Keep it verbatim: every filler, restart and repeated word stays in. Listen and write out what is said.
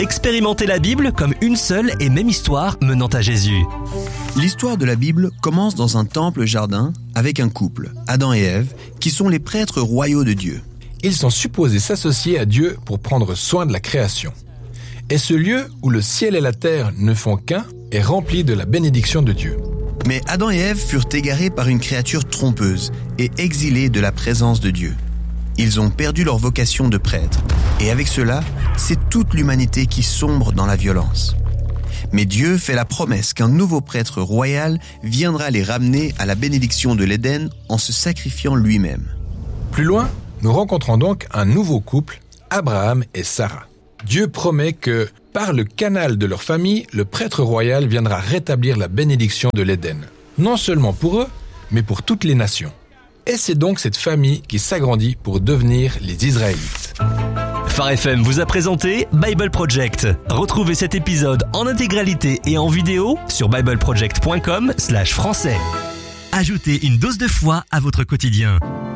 Expérimentez la Bible comme une seule et même histoire menant à Jésus. L'histoire de la Bible commence dans un temple-jardin avec un couple, Adam et Ève, qui sont les prêtres royaux de Dieu. Ils sont supposés s'associer à Dieu pour prendre soin de la création. Et ce lieu où le ciel et la terre ne font qu'un est rempli de la bénédiction de Dieu. Mais Adam et Ève furent égarés par une créature trompeuse et exilés de la présence de Dieu. Ils ont perdu leur vocation de prêtre. Et avec cela, c'est toute l'humanité qui sombre dans la violence. Mais Dieu fait la promesse qu'un nouveau prêtre royal viendra les ramener à la bénédiction de l'Éden en se sacrifiant lui-même. Plus loin, nous rencontrons donc un nouveau couple, Abraham et Sarah. Dieu promet que, par le canal de leur famille, le prêtre royal viendra rétablir la bénédiction de l'Éden. Non seulement pour eux, mais pour toutes les nations. Et c'est donc cette famille qui s'agrandit pour devenir les Israélites. Phare F M vous a présenté Bible Project. Retrouvez cet épisode en intégralité et en vidéo sur bible project point com slash français. Ajoutez une dose de foi à votre quotidien.